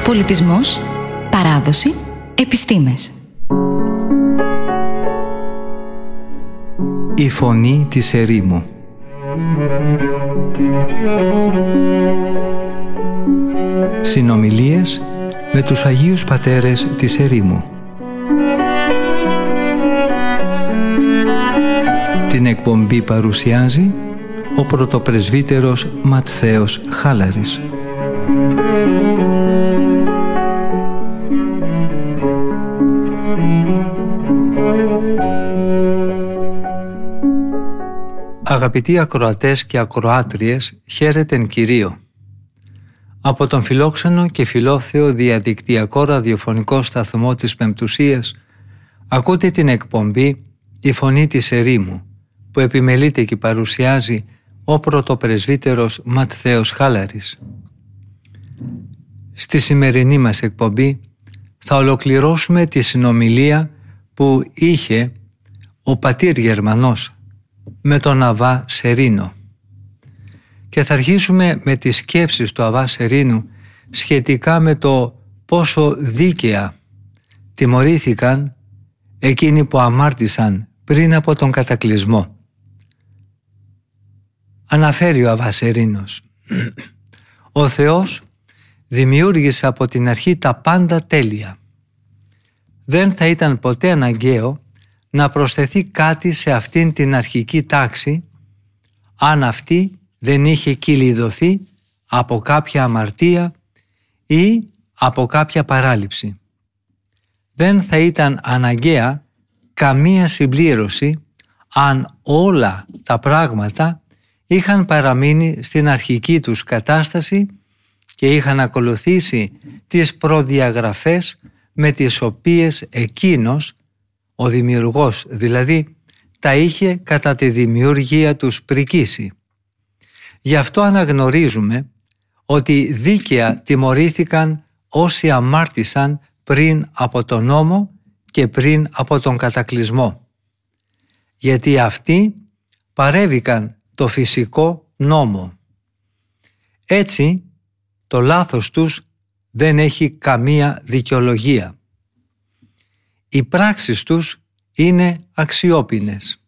Πολιτισμός, παράδοση, επιστήμες. Η φωνή της ερήμου. Συνομιλίες με τους Αγίους Πατέρες της ερήμου. Την εκπομπή παρουσιάζει ο πρωτοπρεσβύτερος Ματθαίος Χάλαρης. Αγαπητοί ακροατές και ακροάτριες, χαίρετεν Κυρίω. Από τον φιλόξενο και φιλόθεο διαδικτυακό ραδιοφωνικό σταθμό της Πεμπτουσίας ακούτε την εκπομπή «Η Φωνή της Ερήμου», που επιμελείται και παρουσιάζει ο πρωτοπρεσβύτερος Ματθαίος Χάλαρης. Στη σημερινή μας εκπομπή θα ολοκληρώσουμε τη συνομιλία που είχε ο πατήρ Γερμανός με τον Αββά Σερίνο και θα αρχίσουμε με τις σκέψεις του Αββά Σερίνου σχετικά με το πόσο δίκαια τιμωρήθηκαν εκείνοι που αμάρτησαν πριν από τον κατακλυσμό. Αναφέρει ο Αββά Σερίνος: «Ο Θεός δημιούργησε από την αρχή τα πάντα τέλεια. Δεν θα ήταν ποτέ αναγκαίο να προσθεθεί κάτι σε αυτήν την αρχική τάξη αν αυτή δεν είχε κυλιδωθεί από κάποια αμαρτία ή από κάποια παράληψη. Δεν θα ήταν αναγκαία καμία συμπλήρωση αν όλα τα πράγματα είχαν παραμείνει στην αρχική τους κατάσταση και είχαν ακολουθήσει τις προδιαγραφές με τις οποίες εκείνος, ο δημιουργός δηλαδή, τα είχε κατά τη δημιουργία τους πρικήσει. Γι' αυτό αναγνωρίζουμε ότι δίκαια τιμωρήθηκαν όσοι αμάρτησαν πριν από τον νόμο και πριν από τον κατακλυσμό. Γιατί αυτοί παρέβηκαν το φυσικό νόμο. Έτσι, το λάθος τους δεν έχει καμία δικαιολογία. Οι πράξεις τους είναι αξιόπινες.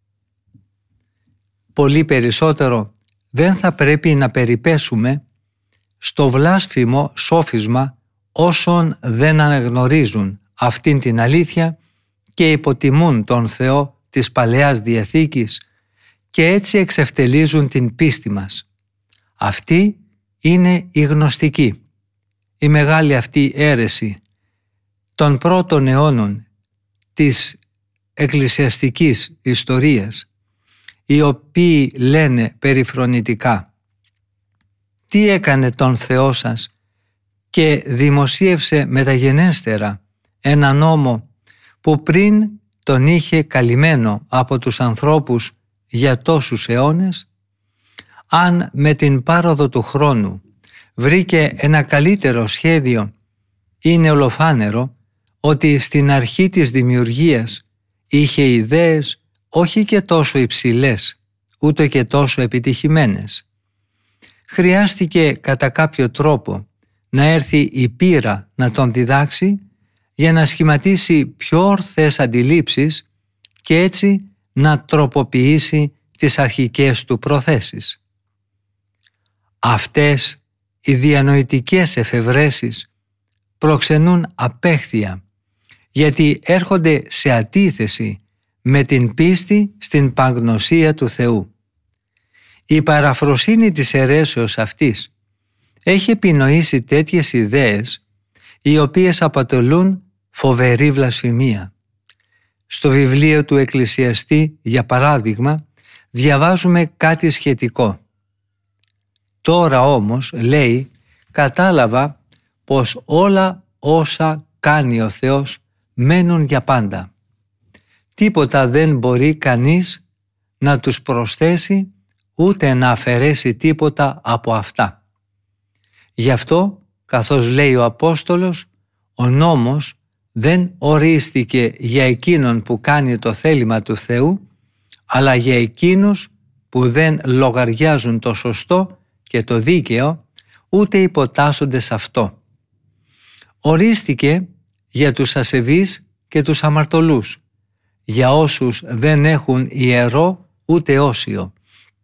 Πολύ περισσότερο δεν θα πρέπει να περιπέσουμε στο βλάσφημο σόφισμα όσων δεν αναγνωρίζουν αυτήν την αλήθεια και υποτιμούν τον Θεό της Παλαιάς Διαθήκης και έτσι εξευτελίζουν την πίστη μας. Αυτή είναι η γνωστική, η μεγάλη αυτή αίρεση των πρώτων αιώνων της εκκλησιαστικής ιστορίας, οι οποίοι λένε περιφρονητικά: «Τι έκανε τον Θεό σας και δημοσίευσε μεταγενέστερα ένα νόμο που πριν τον είχε καλυμμένο από τους ανθρώπους για τόσους αιώνες? Αν με την πάροδο του χρόνου βρήκε ένα καλύτερο σχέδιο, είναι ολοφάνερο ότι στην αρχή της δημιουργίας είχε ιδέες όχι και τόσο υψηλές, ούτε και τόσο επιτυχημένες. Χρειάστηκε κατά κάποιο τρόπο να έρθει η πείρα να τον διδάξει για να σχηματίσει πιο ορθές αντιλήψεις και έτσι να τροποποιήσει τις αρχικές του προθέσεις. Αυτές οι διανοητικές εφευρέσεις προξενούν απέχθεια, γιατί έρχονται σε αντίθεση με την πίστη στην παγνωσία του Θεού. Η παραφροσύνη της αιρέσεως αυτής έχει επινοήσει τέτοιες ιδέες, οι οποίες αποτελούν φοβερή βλασφημία. Στο βιβλίο του Εκκλησιαστή, για παράδειγμα, διαβάζουμε κάτι σχετικό. «Τώρα όμως», λέει, «κατάλαβα πως όλα όσα κάνει ο Θεός μένουν για πάντα. Τίποτα δεν μπορεί κανείς να τους προσθέσει ούτε να αφαιρέσει τίποτα από αυτά. Γι' αυτό, καθώς λέει ο Απόστολος, ο νόμος δεν ορίστηκε για εκείνον που κάνει το θέλημα του Θεού, αλλά για εκείνους που δεν λογαριάζουν το σωστό και το δίκαιο, ούτε υποτάσσονται σε αυτό. ορίστηκε για τους ασεβείς και τους αμαρτωλούς, για όσους δεν έχουν ιερό ούτε όσιο.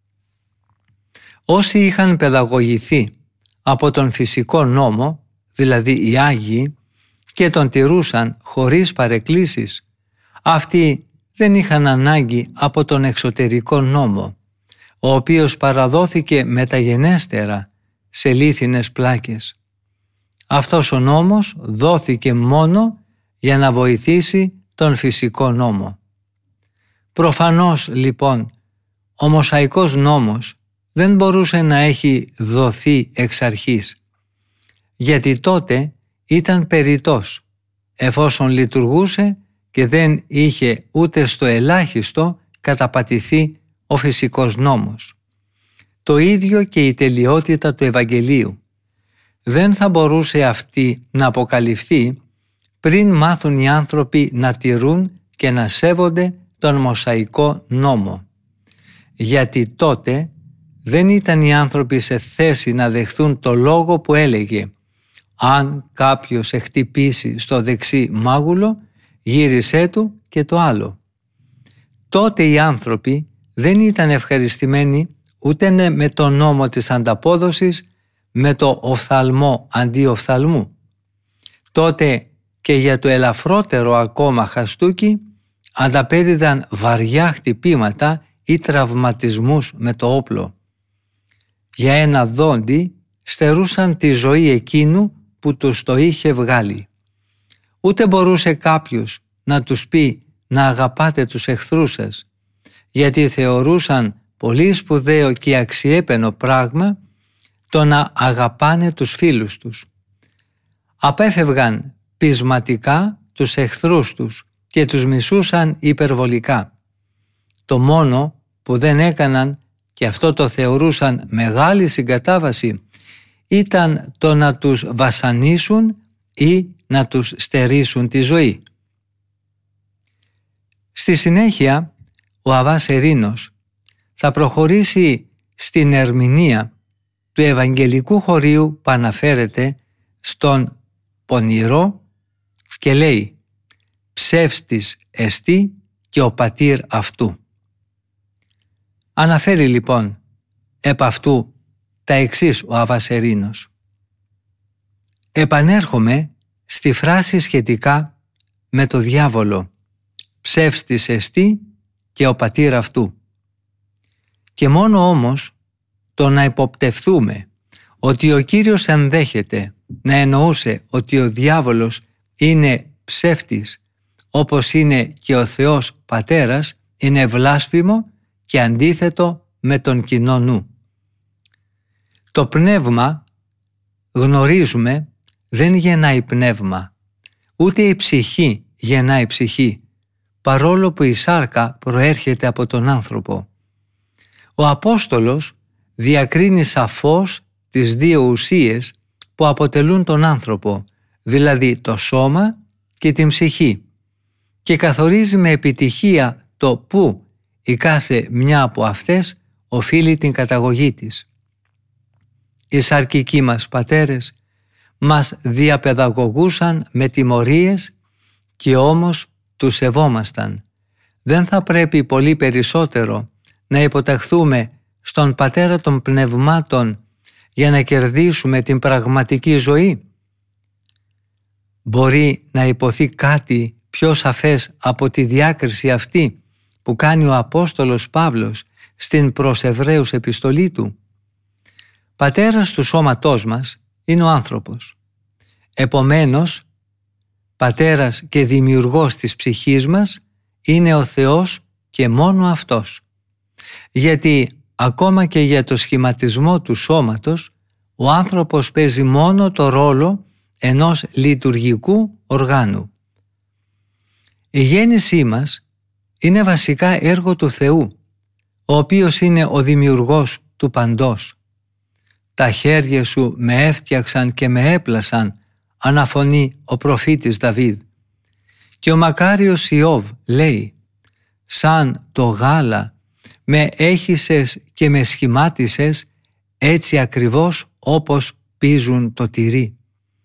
Όσοι είχαν παιδαγωγηθεί από τον φυσικό νόμο, δηλαδή οι Άγιοι, και τον τηρούσαν χωρίς παρεκκλήσεις, αυτοί δεν είχαν ανάγκη από τον εξωτερικό νόμο, ο οποίος παραδόθηκε μεταγενέστερα σε λίθινες πλάκες. Αυτός ο νόμος δόθηκε μόνο για να βοηθήσει τον φυσικό νόμο. Προφανώς λοιπόν ο Μωσαϊκός νόμος δεν μπορούσε να έχει δοθεί εξ αρχής, γιατί τότε ήταν περιττός, εφόσον λειτουργούσε και δεν είχε ούτε στο ελάχιστο καταπατηθεί ο φυσικός νόμος. Το ίδιο και η τελειότητα του Ευαγγελίου. Δεν θα μπορούσε αυτή να αποκαλυφθεί πριν μάθουν οι άνθρωποι να τηρούν και να σέβονται τον Μωσαϊκό νόμο. Γιατί τότε δεν ήταν οι άνθρωποι σε θέση να δεχθούν το λόγο που έλεγε «Αν κάποιος σε χτυπήσει στο δεξί μάγουλο, γύρισέ του και το άλλο». Τότε οι άνθρωποι δεν ήταν ευχαριστημένοι ούτε με το νόμο της ανταπόδοσης, με το οφθαλμό αντί οφθαλμού. Τότε και για το ελαφρότερο ακόμα χαστούκι ανταπέδιδαν βαριά χτυπήματα ή τραυματισμούς με το όπλο. Για ένα δόντι στερούσαν τη ζωή εκείνου που τους το είχε βγάλει. Ούτε μπορούσε κάποιος να τους πει να αγαπάτε τους εχθρούς σας, γιατί θεωρούσαν πολύ σπουδαίο και αξιέπαινο πράγμα το να αγαπάνε τους φίλους τους. Απέφευγαν πεισματικά τους εχθρούς τους και τους μισούσαν υπερβολικά. Το μόνο που δεν έκαναν, και αυτό το θεωρούσαν μεγάλη συγκατάβαση, ήταν το να τους βασανίσουν ή να τους στερήσουν τη ζωή. Στη συνέχεια, ο Αββάς Ερήνος θα προχωρήσει στην ερμηνεία του Ευαγγελικού χωρίου που αναφέρεται στον πονηρό και λέει «Ψεύστης εστί και ο πατήρ αυτού». Αναφέρει λοιπόν επ' αυτού τα εξής ο Αββάς Ερήνος. Επανέρχομαι στη φράση σχετικά με το διάβολο «Ψεύστης εστί και ο πατήρ αυτού». Και μόνο όμως το να υποπτευθούμε ότι ο Κύριος ενδέχεται να εννοούσε ότι ο διάβολος είναι ψεύτης όπως είναι και ο Θεός Πατέρας είναι βλάσφημο και αντίθετο με τον κοινό νου. Το πνεύμα, γνωρίζουμε, δεν γεννάει πνεύμα, ούτε η ψυχή γεννάει ψυχή, παρόλο που η σάρκα προέρχεται από τον άνθρωπο. Ο Απόστολος διακρίνει σαφώς τις δύο ουσίες που αποτελούν τον άνθρωπο, δηλαδή το σώμα και την ψυχή, και καθορίζει με επιτυχία το πού η κάθε μια από αυτές οφείλει την καταγωγή της. Οι σαρκικοί μας πατέρες μας διαπαιδαγωγούσαν με τιμωρίες και όμως τους σεβόμασταν. Δεν θα πρέπει πολύ περισσότερο να υποταχθούμε στον Πατέρα των Πνευμάτων για να κερδίσουμε την πραγματική ζωή? Μπορεί να υποθεί κάτι πιο σαφές από τη διάκριση αυτή που κάνει ο Απόστολος Παύλος στην προς Εβραίους επιστολή του? Πατέρας του σώματός μας είναι ο άνθρωπος. Επομένως, πατέρας και δημιουργός της ψυχής μας είναι ο Θεός και μόνο Αυτός. Γιατί ακόμα και για το σχηματισμό του σώματος, ο άνθρωπος παίζει μόνο το ρόλο ενός λειτουργικού οργάνου. Η γέννησή μας είναι βασικά έργο του Θεού, ο οποίος είναι ο δημιουργός του παντός. «Τα χέρια σου με έφτιαξαν και με έπλασαν», αναφωνεί ο προφήτης Δαβίδ. Και ο μακάριος Ιώβ λέει «Σαν το γάλα με έχισες και με σχημάτισες, έτσι ακριβώς όπως πίζουν το τυρί.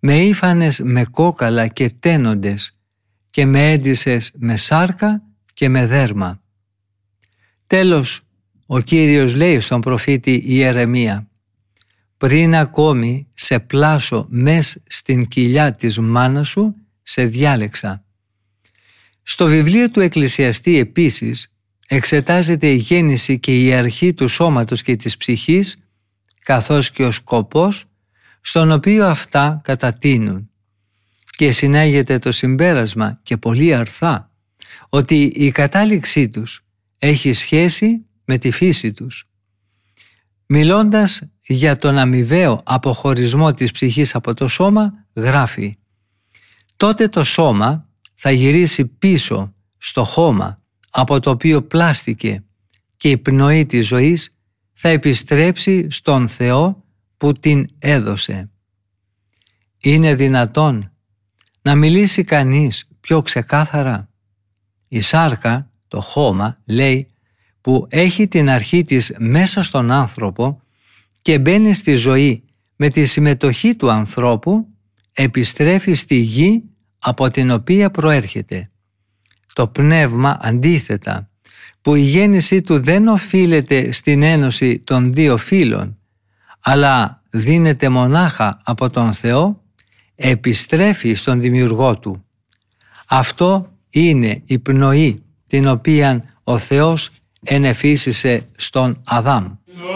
με ύφανες με κόκαλα και τένοντες και με έντυσες με σάρκα και με δέρμα. Τέλος, ο Κύριος λέει στον προφήτη Ιερεμία: «Πριν ακόμη σε πλάσω μες στην κοιλιά της μάνας σου, σε διάλεξα». Στο βιβλίο του Εκκλησιαστή επίσης εξετάζεται η γέννηση και η αρχή του σώματος και της ψυχής, καθώς και ο σκοπός στον οποίο αυτά κατατείνουν, και συνάγεται το συμπέρασμα, και πολύ αρθά, ότι η κατάληξή τους έχει σχέση με τη φύση τους. Μιλώντας για τον αμοιβαίο αποχωρισμό της ψυχής από το σώμα, γράφει: «Τότε το σώμα θα γυρίσει πίσω στο χώμα από το οποίο πλάστηκε και η πνοή της ζωής θα επιστρέψει στον Θεό που την έδωσε». Είναι δυνατόν να μιλήσει κανείς πιο ξεκάθαρα? Η σάρκα, το χώμα, λέει, που έχει την αρχή της μέσα στον άνθρωπο και μπαίνει στη ζωή με τη συμμετοχή του ανθρώπου, επιστρέφει στη γη από την οποία προέρχεται. Το πνεύμα, αντίθετα, που η γέννησή του δεν οφείλεται στην ένωση των δύο φύλων, αλλά δίνεται μονάχα από τον Θεό, επιστρέφει στον δημιουργό του. Αυτό είναι η πνοή την οποία ο Θεός ενεφύσισε στον Αδάμ.